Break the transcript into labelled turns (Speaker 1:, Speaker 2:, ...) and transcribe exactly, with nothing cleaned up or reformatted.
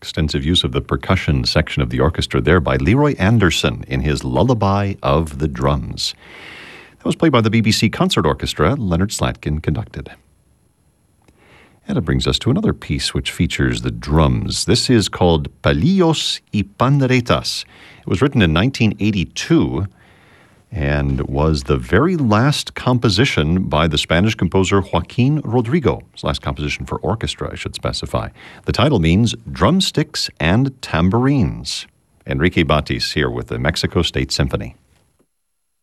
Speaker 1: Extensive use of the percussion section of the orchestra there by Leroy Anderson in his Lullaby of the Drums. That was played by the B B C Concert Orchestra. Leonard Slatkin conducted. And it brings us to another piece which features the drums. This is called Palillos y Panderetas. It was written in nineteen eighty-two and was the very last composition by the Spanish composer Joaquin Rodrigo. His last composition for orchestra, I should specify. The title means Drumsticks and Tambourines. Enrique Batis here with the Mexico State Symphony.